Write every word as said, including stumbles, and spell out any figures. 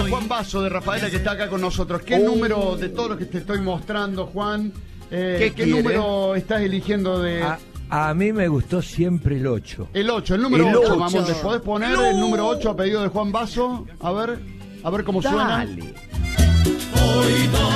Juan Basso de Rafaela, que está acá con nosotros. ¿Qué Oh. número de todos los que te estoy mostrando, Juan? Eh, ¿Qué ¿Qué, quiere? número estás eligiendo de...? A, a mí me gustó siempre el ocho. El ocho, el número El ocho, ocho. Mamón. ¿Te podés poner No. el número ocho a pedido de Juan Basso? A ver, a ver cómo suena. Dale. Hoy no